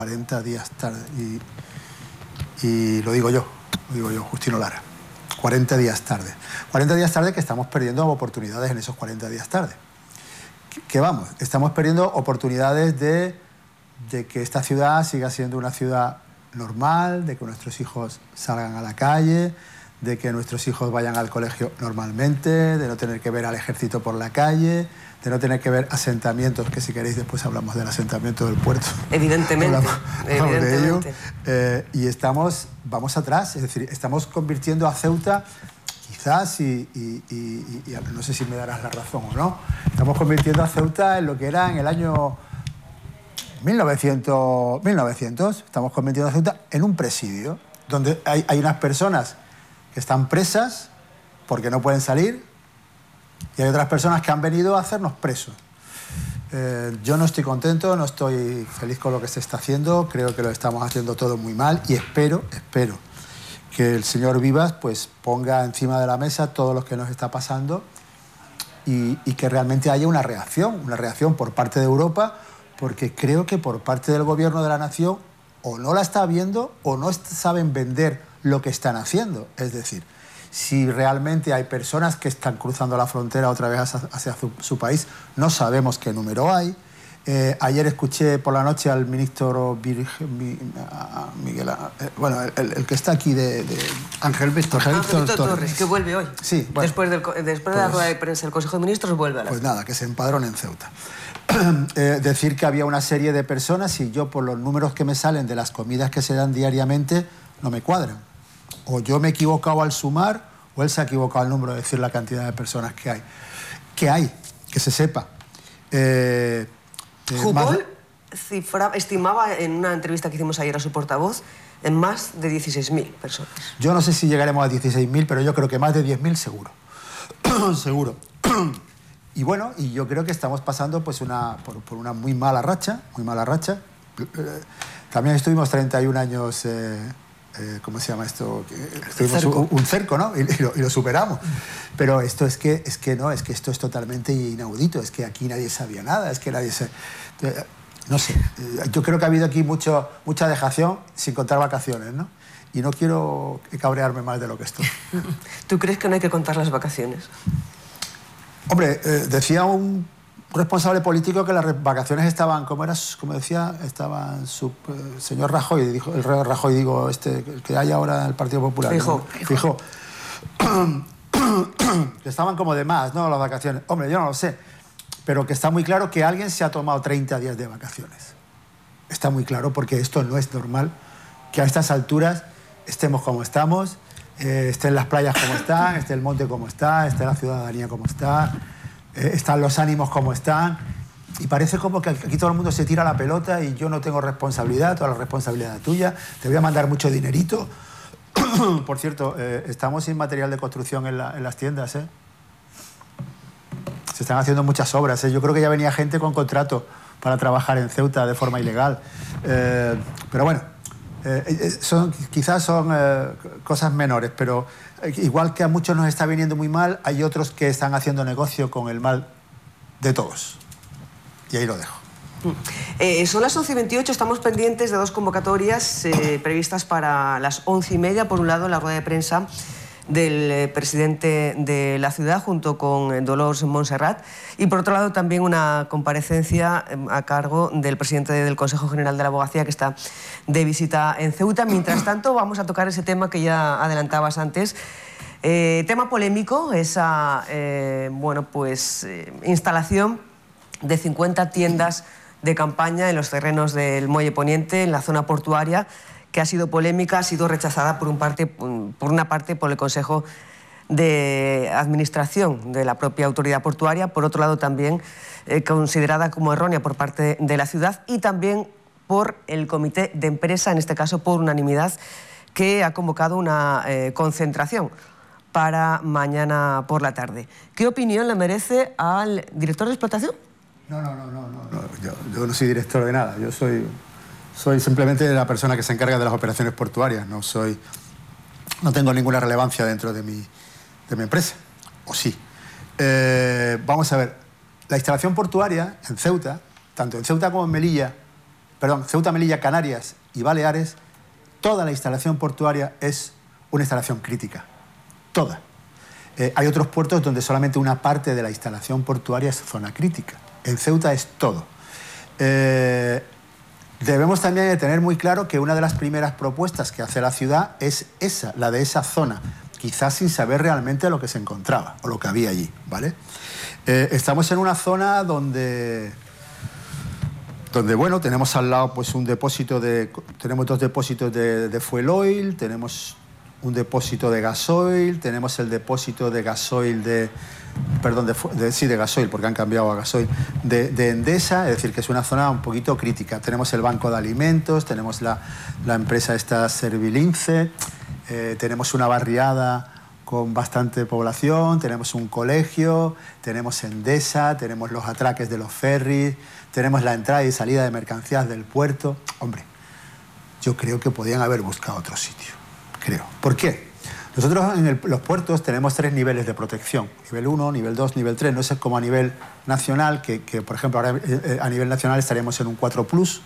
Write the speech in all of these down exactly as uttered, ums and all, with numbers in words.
cuarenta días tarde, y, y lo digo yo, lo digo yo, Justino Lara, cuarenta días tarde. cuarenta días tarde que estamos perdiendo oportunidades en esos cuarenta días tarde. Que, que vamos, estamos perdiendo oportunidades de, de que esta ciudad siga siendo una ciudad normal, de que nuestros hijos salgan a la calle, de que nuestros hijos vayan al colegio normalmente, de no tener que ver al ejército por la calle, de no tener que ver asentamientos, que si queréis después hablamos del asentamiento del puerto. Evidentemente, hablamos, hablamos evidentemente. De ello. Eh, y estamos, vamos atrás, es decir, estamos convirtiendo a Ceuta, quizás, y, y, y, y, y no sé si me darás la razón o no, estamos convirtiendo a Ceuta en lo que era en el año mil novecientos, mil novecientos, estamos convirtiendo a Ceuta en un presidio, donde hay, hay unas personas que están presas porque no pueden salir, y hay otras personas que han venido a hacernos presos. Eh, yo no estoy contento, no estoy feliz con lo que se está haciendo, creo que lo estamos haciendo todo muy mal y espero, espero que el señor Vivas pues, ponga encima de la mesa todo lo que nos está pasando y, y que realmente haya una reacción, una reacción por parte de Europa, porque creo que por parte del gobierno de la nación o no la está viendo o no saben vender lo que están haciendo. Es decir, si realmente hay personas que están cruzando la frontera otra vez hacia, hacia su, su país, no sabemos qué número hay. Eh, ayer escuché por la noche al ministro Virgen, mi, a Miguel, a, eh, bueno, el, el que está aquí de... de Ángel Víctor, Ángel Víctor Víctor Torres, Torres, que vuelve hoy. Sí, bueno, después del, después pues, de la rueda de prensa del Consejo de Ministros vuelve a la... Pues nada, que se empadrone en Ceuta. eh, decir que había una serie de personas y yo por los números que me salen de las comidas que se dan diariamente no me cuadran. O yo me he equivocado al sumar o él se ha equivocado al número de decir la cantidad de personas que hay. Que hay, que se sepa. Eh, eh, Jupol cifra, estimaba en una entrevista que hicimos ayer a su portavoz en más de dieciséis mil personas. Yo no sé si llegaremos a dieciséis mil, pero yo creo que más de diez mil seguro. Seguro. Y bueno, y yo creo que estamos pasando pues, una, por, por una muy mala racha, muy mala racha. Eh, también estuvimos treinta y un años... Eh, Eh, ¿cómo se llama esto? Estuvimos cerco. Un, un cerco, ¿no? Y, y, lo, y lo superamos. Pero esto es que, es que no, es que esto es totalmente inaudito, es que aquí nadie sabía nada, es que nadie se... Eh, no sé, eh, yo creo que ha habido aquí mucho, mucha dejación sin contar vacaciones, ¿no? Y no quiero cabrearme más de lo que estoy. ¿Tú crees que no hay que contar las vacaciones? Hombre, eh, decía un responsable político que las vacaciones estaban, como era, como decía, estaban su eh, señor Rajoy, dijo el rey Rajoy, digo, este el que hay ahora en el Partido Popular. Fijo, ¿no? Fijo. Que estaban como de más, ¿no? Las vacaciones. Hombre, yo no lo sé, pero que está muy claro que alguien se ha tomado treinta días de vacaciones. Está muy claro porque esto no es normal que a estas alturas estemos como estamos, eh, estén las playas como están, esté el monte como está, esté la ciudadanía como está. Eh, están los ánimos como están y parece como que aquí todo el mundo se tira la pelota y yo no tengo responsabilidad, toda la responsabilidad es tuya, te voy a mandar mucho dinerito. Por cierto, eh, estamos sin material de construcción en, la, en las tiendas, ¿eh? Se están haciendo muchas obras, ¿eh? Yo creo que ya venía gente con contrato para trabajar en Ceuta de forma ilegal, eh, pero bueno, eh, son, quizás son eh, cosas menores, pero igual que a muchos nos está viniendo muy mal, hay otros que están haciendo negocio con el mal de todos. Y ahí lo dejo. Eh, son las once y veintiocho, estamos pendientes de dos convocatorias eh, previstas para las once y media. Por un lado, la rueda de prensa del eh, presidente de la ciudad junto con eh, Dolors Montserrat, y por otro lado también una comparecencia eh, a cargo del presidente del Consejo General de la Abogacía, que está de visita en Ceuta. Mientras tanto, vamos a tocar ese tema que ya adelantabas antes. Eh, tema polémico, esa eh, bueno, pues, eh, instalación de cincuenta tiendas de campaña en los terrenos del Muelle Poniente, en la zona portuaria, que ha sido polémica, ha sido rechazada por, un parte, por una parte por el Consejo de Administración de la propia autoridad portuaria, por otro lado también eh, considerada como errónea por parte de la ciudad y también por el comité de empresa, en este caso por unanimidad, que ha convocado una eh, concentración para mañana por la tarde. ¿Qué opinión le merece al director de explotación? No, no, no, no, no, no. Yo, yo no soy director de nada, yo soy... Soy simplemente la persona que se encarga de las operaciones portuarias, no soy, no tengo ninguna relevancia dentro de mi, de mi empresa, o sí. Eh, vamos a ver, la instalación portuaria en Ceuta, tanto en Ceuta como en Melilla, perdón, Ceuta, Melilla, Canarias y Baleares, toda la instalación portuaria es una instalación crítica. Toda. Eh, hay otros puertos donde solamente una parte de la instalación portuaria es zona crítica. En Ceuta es todo. Eh, debemos también de tener muy claro que una de las primeras propuestas que hace la ciudad es esa, la de esa zona, quizás sin saber realmente lo que se encontraba o lo que había allí, ¿vale? Eh, estamos en una zona donde, donde, bueno, tenemos al lado pues un depósito de, tenemos dos depósitos de, de fuel oil, tenemos un depósito de gasoil, tenemos el depósito de gasoil de, perdón, de, de, sí, de gasoil, porque han cambiado a gasoil, de, de Endesa, es decir, que es una zona un poquito crítica. Tenemos el banco de alimentos, tenemos la, la empresa esta Servilince, eh, tenemos una barriada con bastante población, tenemos un colegio, tenemos Endesa, tenemos los atraques de los ferries, tenemos la entrada y salida de mercancías del puerto. Hombre, yo creo que podían haber buscado otro sitio. Creo. ¿Por qué? Nosotros en el, los puertos tenemos tres niveles de protección. Nivel uno, nivel dos, nivel tres. No es como a nivel nacional, que, que por ejemplo ahora eh, a nivel nacional estaríamos en un cuatro plus.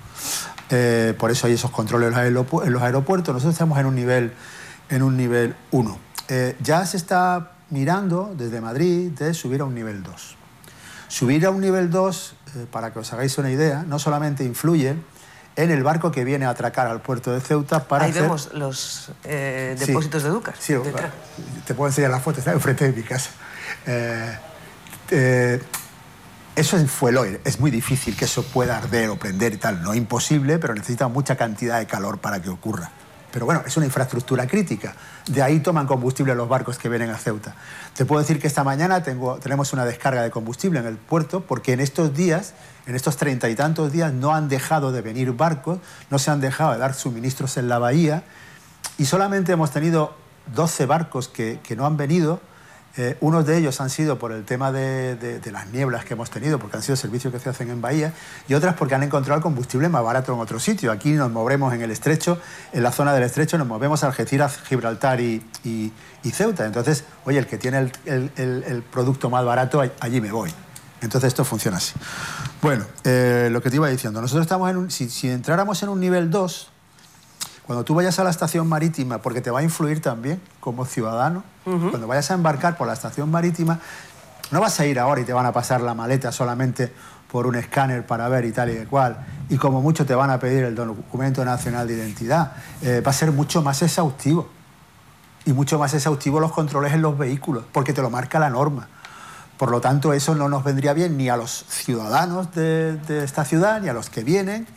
Eh, por eso hay esos controles en los, en los aeropuertos. Nosotros estamos en un nivel, en un nivel uno. Eh, ya se está mirando desde Madrid de subir a un nivel dos. Subir a un nivel dos, eh, para que os hagáis una idea, no solamente influye en el barco que viene a atracar al puerto de Ceuta para Ahí hacer... vemos los eh, depósitos sí, de Dúcar. Sí, te puedo enseñar la foto, está enfrente de mi casa. Eh, eh, eso es fuel oil, es muy difícil que eso pueda arder o prender y tal, no imposible, pero necesita mucha cantidad de calor para que ocurra. Pero bueno, es una infraestructura crítica. De ahí toman combustible los barcos que vienen a Ceuta. Te puedo decir que esta mañana tengo, tenemos una descarga de combustible en el puerto porque en estos días, en estos treinta y tantos días, no han dejado de venir barcos, no se han dejado de dar suministros en la bahía y solamente hemos tenido doce barcos que, que no han venido. Eh, unos de ellos han sido por el tema de, de, de las nieblas que hemos tenido, porque han sido servicios que se hacen en bahía, y otras porque han encontrado el combustible más barato en otro sitio. Aquí nos movemos en el estrecho, en la zona del estrecho, nos movemos a Algeciras, Gibraltar y, y, y Ceuta. Entonces, oye, el que tiene el, el, el, el producto más barato, allí me voy. Entonces esto funciona así. Bueno, eh, lo que te iba diciendo, nosotros estamos en un... Si, si entráramos en un nivel dos, cuando tú vayas a la estación marítima, porque te va a influir también como ciudadano, uh-huh. Cuando vayas a embarcar por la estación marítima, no vas a ir ahora y te van a pasar la maleta solamente por un escáner para ver y tal y de cual, y como mucho te van a pedir el documento nacional de identidad. Eh, va a ser mucho más exhaustivo, y mucho más exhaustivo los controles en los vehículos, porque te lo marca la norma. Por lo tanto, eso no nos vendría bien ni a los ciudadanos de, de esta ciudad, ni a los que vienen,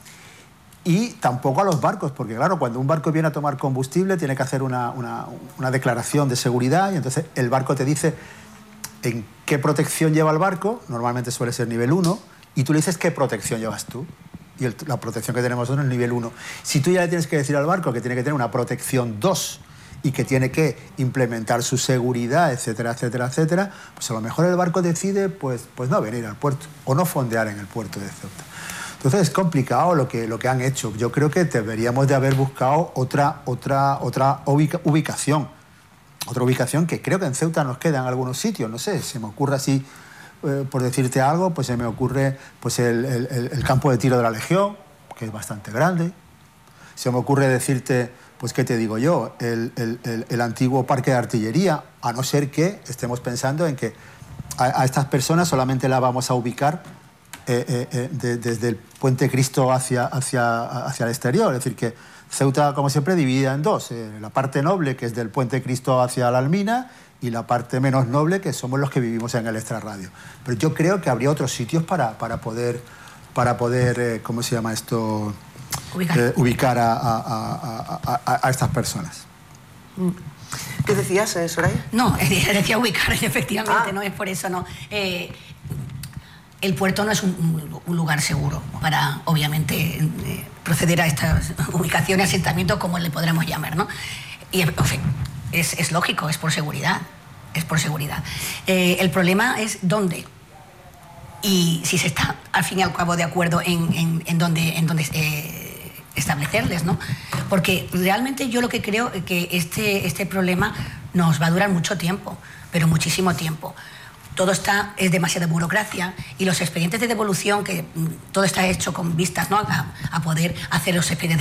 y tampoco a los barcos, porque claro, cuando un barco viene a tomar combustible tiene que hacer una, una, una declaración de seguridad y entonces el barco te dice en qué protección lleva el barco, normalmente suele ser nivel uno, y tú le dices qué protección llevas tú. Y el, la protección que tenemos nosotros es nivel uno. Si tú ya le tienes que decir al barco que tiene que tener una protección dos y que tiene que implementar su seguridad, etcétera, etcétera, etcétera, pues a lo mejor el barco decide pues, pues no venir al puerto o no fondear en el puerto de Ceuta. Entonces es complicado lo que, lo que han hecho. Yo creo que deberíamos de haber buscado otra, otra, otra ubica, ubicación. Otra ubicación que creo que en Ceuta nos queda en algunos sitios. No sé, se me ocurre así, eh, por decirte algo, pues se me ocurre pues el, el, el campo de tiro de la Legión, que es bastante grande. Se me ocurre decirte, pues qué te digo yo, el, el, el, el antiguo parque de artillería, a no ser que estemos pensando en que a, a estas personas solamente las vamos a ubicar Eh, eh, eh, de, desde el Puente Cristo hacia, hacia, hacia el exterior. Es decir, que Ceuta, como siempre, dividida en dos. Eh, la parte noble, que es del Puente Cristo hacia la Almina, y la parte menos noble, que somos los que vivimos en el extrarradio. Pero yo creo que habría otros sitios para, para poder, para poder eh, ¿cómo se llama esto? Ubicar, eh, ubicar a, a, a, a, a estas personas. ¿Qué decías, eh, Soraya? No, decía ubicar, efectivamente, ah. no es por eso, no. Eh, El puerto no es un, un lugar seguro para, obviamente, eh, proceder a estas ubicaciones, asentamientos, como le podremos llamar, ¿no? Y en fin, es, es lógico, es por seguridad, es por seguridad. Eh, el problema es dónde y si se está, al fin y al cabo, de acuerdo en, en, en dónde, en dónde eh, establecerles, ¿no? Porque realmente yo lo que creo es que este, este problema nos va a durar mucho tiempo, pero muchísimo tiempo. todo está, es demasiada burocracia y los expedientes de devolución, que mm, todo está hecho con vistas, ¿no?, a, a poder hacer los expedientes